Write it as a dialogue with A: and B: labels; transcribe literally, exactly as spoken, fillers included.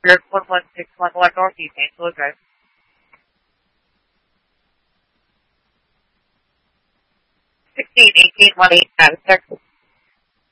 A: Alert four one six one one Northeast Angelo Drive. sixteen eighteen one eight, Travis, sir.